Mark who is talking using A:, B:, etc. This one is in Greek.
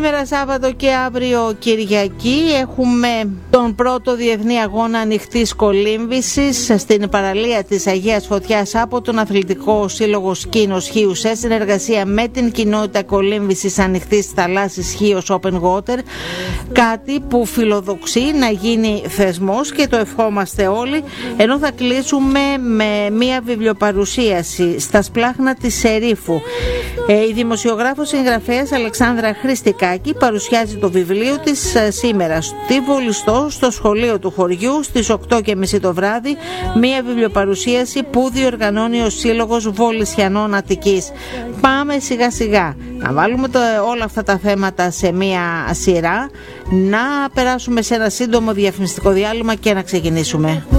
A: Σήμερα Σάββατο και αύριο Κυριακή έχουμε τον πρώτο διεθνή αγώνα ανοιχτής κολύμβησης στην παραλία της Αγίας Φωτιάς από τον Αθλητικό Σύλλογο Σκήνος Χίους σε συνεργασία με την κοινότητα κολύμβησης ανοιχτής θαλάσσης Χίος Open Water, κάτι που φιλοδοξεί να γίνει θεσμός και το ευχόμαστε όλοι, ενώ θα κλείσουμε με μια βιβλιοπαρουσίαση στα σπλάχνα της Σερίφου. Η δημοσιογράφος συγγραφέας Αλεξάνδρα Χριστικάκη παρουσιάζει το βιβλίο της σήμερα στη Βολιστό, στο σχολείο του χωριού, στις 8:30 το βράδυ, μια βιβλιοπαρουσίαση που διοργανώνει ο Σύλλογος Βολισιανών Αττικής. Πάμε σιγά σιγά να βάλουμε όλα αυτά τα θέματα σε μια σειρά, να περάσουμε σε ένα σύντομο διαφημιστικό διάλειμμα και να ξεκινήσουμε.